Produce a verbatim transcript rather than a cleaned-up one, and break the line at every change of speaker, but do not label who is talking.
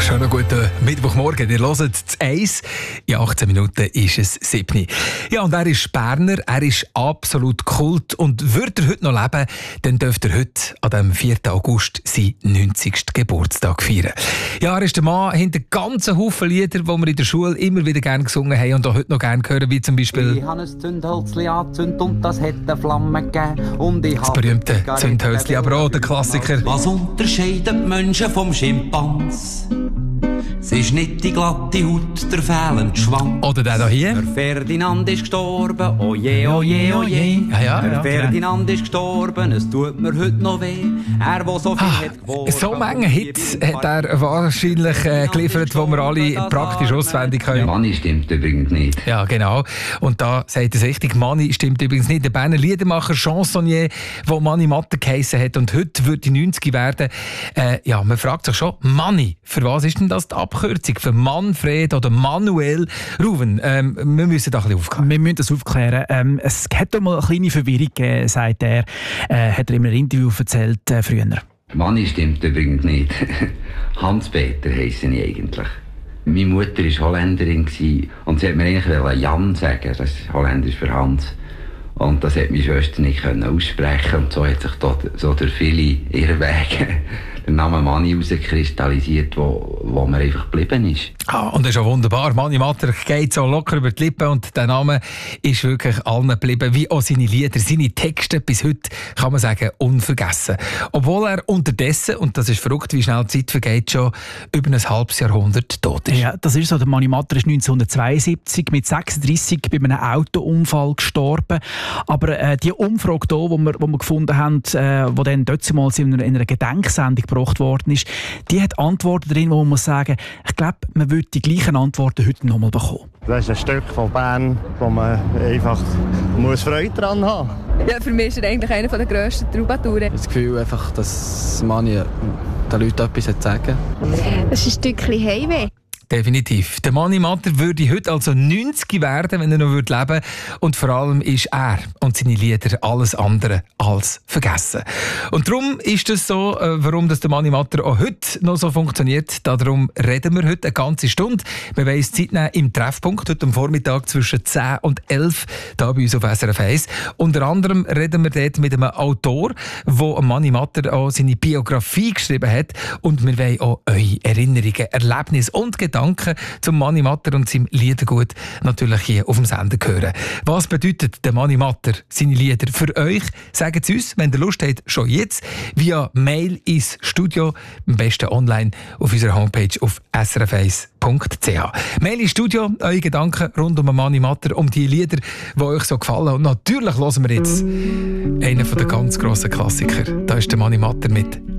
Schönen guten Mittwochmorgen. Ihr hört das eins. In achtzehn Minuten ist es sieben. Ja, und er ist Berner, er ist absolut Kult. Und würde er heute noch leben, dann dürfte er heute, an dem vierten August, seinen neunzigsten Geburtstag feiern. Ja, er ist der Mann hinter ganzen Haufen Lieder, die wir in der Schule immer wieder gerne gesungen haben und auch heute noch gerne hören, wie zum Beispiel
Ich habe ein Zündhölzli angezündet und das hat eine Flamme gegeben. Und ich
das berühmte Zündhölzli, aber auch der Klassiker.
Was unterscheidet Menschen vom Schimpans? Es ist nicht die glatte Haut, der fehlende Schwanz.
Oder der hier.
Der Ferdinand ist gestorben, oh je, oh je, oh je.
Ja, ja,
der
ja,
Ferdinand ist gestorben, es tut mir heute noch weh. Er, der so viel
Ah,
hat gewogen.
so viele Hits hat er wahrscheinlich äh, geliefert, die wir alle praktisch auswendig können.
Manni stimmt übrigens nicht.
Ja, genau. Und da sagt es richtig, Manni stimmt übrigens nicht. Der Berner Liedermacher, Chansonnier, der Manni Matter geheissen hat und heute wird die neunzig werden. Äh, ja, man fragt sich schon, Manni, für was ist denn das die Abkürzung? Für Manfred oder Manuel Ruven? Ähm, wir müssen da ein bisschen aufklären.
Wir müssen das aufklären. Ähm, es hat doch mal eine kleine Verwirrung gegeben, sagt er. Äh, hat er in einem Interview erzählt äh, früher.
Manni stimmt übrigens nicht. Hans-Peter heisse ich eigentlich. Meine Mutter war Holländerin und sie hat mir eigentlich Jan sagen, das ist Holländisch für Hans. Und das hat meine Schwester nicht aussprechen und so hat sich dort, so durch viele Irrwege der Name Manni herauskristallisiert, wo, wo mir einfach geblieben ist.
Ah, und das ist auch wunderbar. Manni Matter geht so locker über die Lippen und der Name ist wirklich allen geblieben, wie auch seine Lieder, seine Texte bis heute, kann man sagen, unvergessen. Obwohl er unterdessen, und das ist verrückt, wie schnell die Zeit vergeht, schon über ein halbes Jahrhundert tot ist.
Ja, das ist so. Der Manni Matter ist neunzehnhundertzweiundsiebzig mit sechsunddreissig bei einem Autounfall gestorben. Aber äh, die Umfrage hier, die wir, die wir gefunden haben, äh, die dann damals in einer, in einer Gedenksendung gebracht worden ist, die hat Antworten drin, wo man muss sagen, ich glaube, man würde die gleichen Antworten heute noch mal bekommen.
Das ist ein Stück von Bern, wo man einfach muss Freude daran haben muss.
Ja, für mich ist er eigentlich einer der grössten Troubadouren.
Das Gefühl, einfach, dass Manni den Leuten etwas sagen.
Das ist ein Stückchen Heimweh.
Definitiv. Der Manni Matter würde heute also neunzig werden, wenn er noch leben würde. Und vor allem ist er und seine Lieder alles andere als vergessen. Und darum ist es so, warum das der Manni Matter auch heute noch so funktioniert. Darum reden wir heute eine ganze Stunde. Wir wollen uns Zeit nehmen im Treffpunkt, heute am Vormittag zwischen zehn und elf, hier bei uns auf S R F eins. Unter anderem reden wir dort mit einem Autor, der Manni Matter auch seine Biografie geschrieben hat. Und wir wollen auch eure Erinnerungen, Erlebnisse und Gedanken zum Manni Matter und seinem Liedergut natürlich hier auf dem Sender hören. Was bedeutet der Manni Matter, seine Lieder für euch? Sagt es uns, wenn ihr Lust habt, schon jetzt via Mail ins Studio, am besten online auf unserer Homepage auf s r f eins punkt c h. Mail ins Studio, eure Gedanken rund um den Manni Matter, um die Lieder, die euch so gefallen. Und natürlich hören wir jetzt einen der ganz grossen Klassiker. Da ist der Manni Matter mit